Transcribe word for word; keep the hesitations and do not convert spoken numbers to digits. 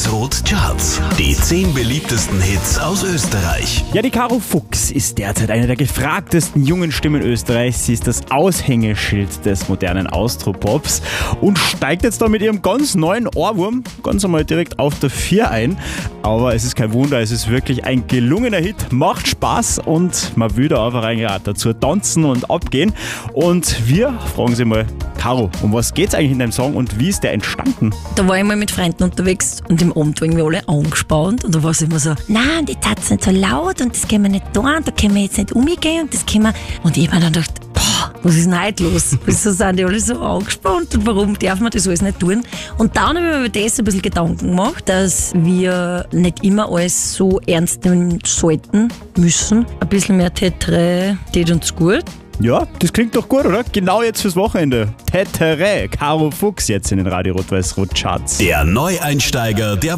Rot-Weiß-Rot Charts. Die zehn beliebtesten Hits aus Österreich. Ja, die Caro Fuchs ist derzeit eine der gefragtesten jungen Stimmen Österreichs. Sie ist das Aushängeschild des modernen Austropops und steigt jetzt da mit ihrem ganz neuen Ohrwurm ganz einmal direkt auf der vier ein. Aber es ist kein Wunder, es ist wirklich ein gelungener Hit, macht Spaß und man will da einfach reingeraten, dazu tanzen und abgehen. Und wir fragen sie mal, Caro, um was geht's eigentlich in deinem Song und wie ist der entstanden? Da war ich mal mit Freunden unterwegs und im Abend waren wir alle angespannt und da war es immer so, nein, die Tat's nicht so laut und das können wir nicht da und da können wir jetzt nicht umgehen und das können wir... Und ich hab mir dann gedacht, boah, was ist denn heute los? Wieso sind die alle so angespannt und warum darf man das alles nicht tun? Und dann habe ich mir über das ein bisschen Gedanken gemacht, dass wir nicht immer alles so ernst nehmen sollten, müssen. Ein bisschen mehr Tetre tät uns gut. Ja, das klingt doch gut, oder? Genau jetzt fürs Wochenende. Tetere, Caro Fuchs jetzt in den Radio Rot-Weiß-Rot Charts. Der Neueinsteiger der